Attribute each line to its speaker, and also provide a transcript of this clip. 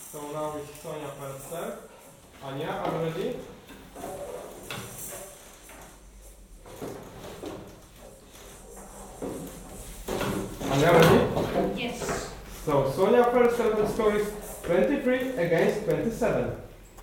Speaker 1: So now it's Sonia first serve. Anya, are you ready? Anya, ready?
Speaker 2: Yes.
Speaker 1: So Sonia first serve, the score is 23 against 27.